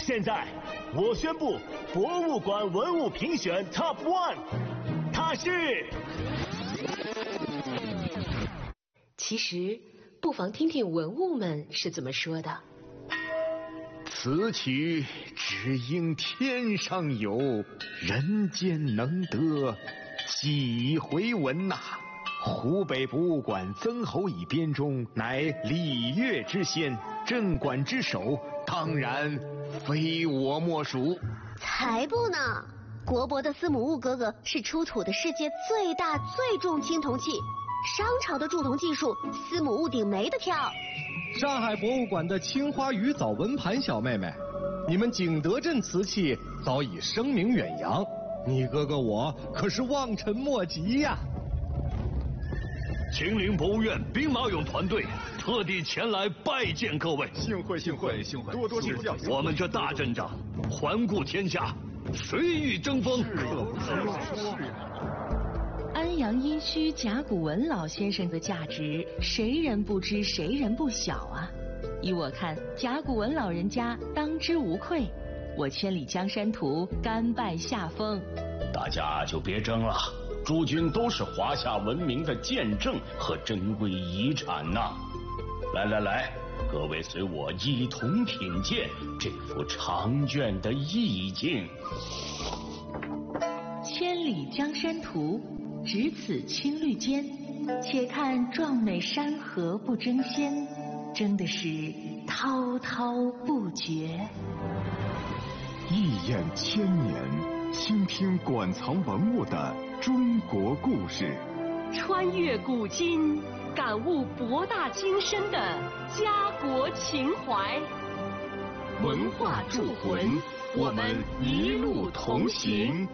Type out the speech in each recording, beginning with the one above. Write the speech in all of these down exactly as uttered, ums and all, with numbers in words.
现在，我宣布博物馆文物评选 Top One， 它是。 其实，不妨听听文物们是怎么说的。 此曲只应天上有，人间能得几回闻呐、啊！湖北博物馆曾侯乙编中，乃礼乐之先，镇馆之首，当然非我莫属。 才不呢！国博的司母戊哥哥是出土的世界最大最重青铜器，商朝的铸铜技术，司母戊鼎没得挑。 上海博物馆的青花鱼藻纹盘小妹妹，你们景德镇瓷器早已声名远扬，你哥哥我可是望尘莫及呀！ 秦陵博物院兵马俑团队特地前来拜见各位， 幸会幸会幸会，多多指教。 我们这大阵仗，环顾天下，谁与争锋？ 安阳殷墟甲骨文老先生的价值，谁人不知，谁人不晓啊！依我看，甲骨文老人家当之无愧。我千里江山图甘拜下风。 大家就别争了。诸君都是华夏文明的见证和珍贵遗产呐、啊！来来来，各位随我一同品鉴这幅长卷的意境。 千里江山图，只此青绿间，且看壮美山河不争先，争的是滔滔不绝。 一眼千年，倾听馆藏文物的中国故事， 穿越古今，感悟博大精深的家国情怀。文化铸魂，我们一路同行。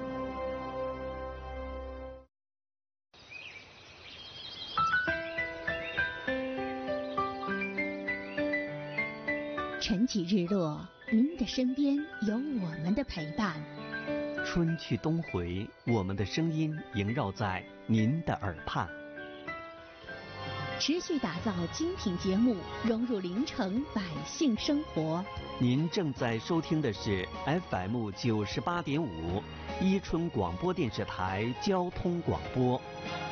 晨起日落，您的身边有我们的陪伴。 春去冬回，我们的声音萦绕在您的耳畔。 持续打造精品节目，融入临城百姓生活。 您正在收听的是 F M 九十八点五，伊春广播电视台交通广播。